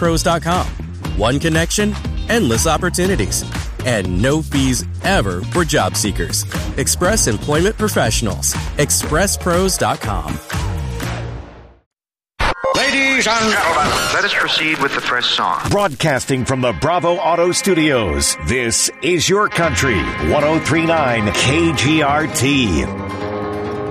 ExpressPros.com. One connection, endless opportunities, and no fees ever for job seekers. Express Employment Professionals. ExpressPros.com. Ladies and gentlemen, let us proceed with the first song. Broadcasting from the Bravo Auto Studios, this is Your Country, 103.9 KGRT.